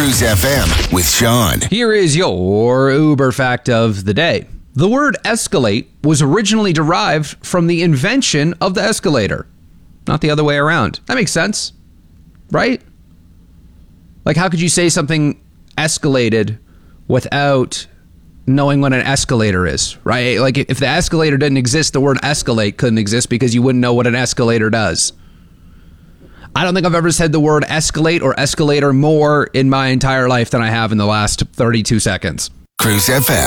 Cruise FM with Sean. Here is your Uber fact of the day. The word escalate was originally derived from the invention of the escalator, not the other way around. That makes sense, right? Like, how could you say something escalated without knowing what an escalator is, right? Like, if the escalator didn't exist, the word escalate couldn't exist because you wouldn't know what an escalator does. I don't think I've ever said the word escalate or escalator more in my entire life than I have in the last 32 seconds. Cruise FM.